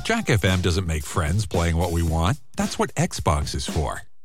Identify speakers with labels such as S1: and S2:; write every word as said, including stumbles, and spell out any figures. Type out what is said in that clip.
S1: Jack F M doesn't make friends playing what we want. That's what Xbox is for.